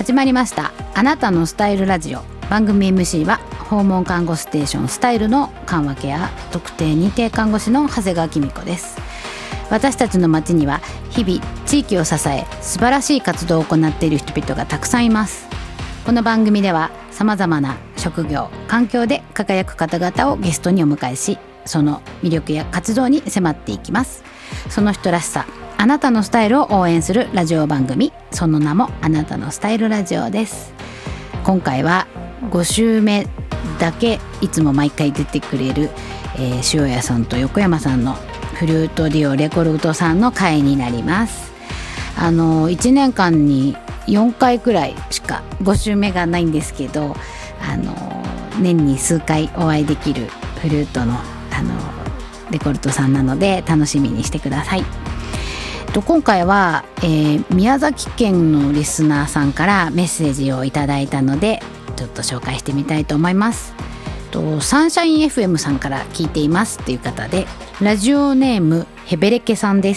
始まりました。あなたのスタイルラジオ。番組 MC は訪問看護ステーションスタイルの緩和ケア特定認定看護師の長谷川紀美子です。私たちの町には日々地域を支え素晴らしい活動を行っている人々がたくさんいます。この番組ではさまざまな職業環境で輝く方々をゲストにお迎えし、その魅力や活動に迫っていきます。その人らしさ、あなたのスタイルを応援するラジオ番組、その名もあなたのスタイルラジオです。今回は5週目だけいつも毎回出てくれる、塩谷さんと横山さんのフルートデュオレコルトさんの回になります。1年間に4回くらいしか5週目がないんですけど、年に数回お会いできるフルートの、レコルトさんなので楽しみにしてください。今回は、宮崎県のリスナーさんからメッセージをいただいたのでちょっと紹介してみたいと思います。サンシャイン FM さんから聞いていますっていう方で、ラジオネームヘベレケさんです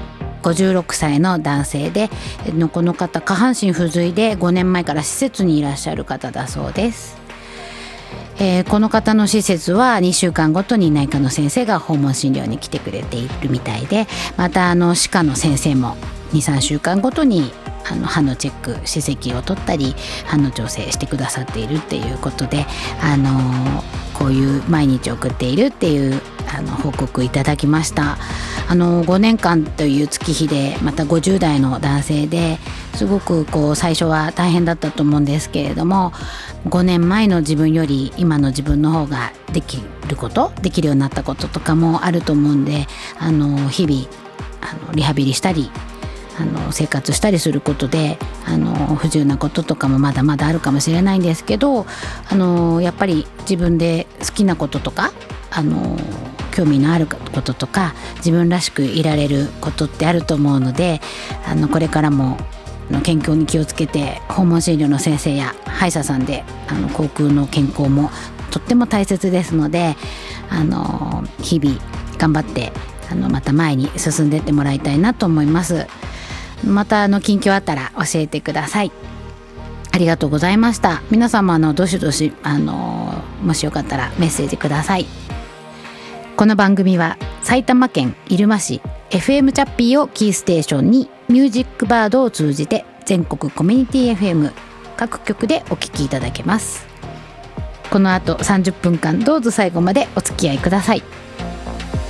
。56歳の男性で、この方下半身不随で5年前から施設にいらっしゃる方だそうです。この方の施設は2週間ごとに内科の先生が訪問診療に来てくれているみたいで、また歯科の先生も 2,3 週間ごとに歯のチェック、歯石を取ったり歯の調整してくださっているっていうことで、こういう毎日送っているっていう報告いただきました。5年間という月日で、また50代の男性ですごく最初は大変だったと思うんですけれども、5年前の自分より今の自分の方ができるようになったこととかもあると思うんで、日々リハビリしたり生活したりすることで不自由なこととかもまだまだあるかもしれないんですけど、やっぱり自分で好きなこととか興味のあることとか自分らしくいられることってあると思うので、これからも健康に気をつけて、訪問診療の先生や歯医者さんで口腔の健康もとっても大切ですので、日々頑張ってまた前に進んでいってもらいたいなと思います。また近況あったら教えてください。ありがとうございました。皆様どしどしもしよかったらメッセージください。この番組は埼玉県入間市 FM チャッピーをキーステーションにミュージックバードを通じて全国コミュニティ FM 各局でお聞きいただけます。この後30分間どうぞ最後までお付き合いください。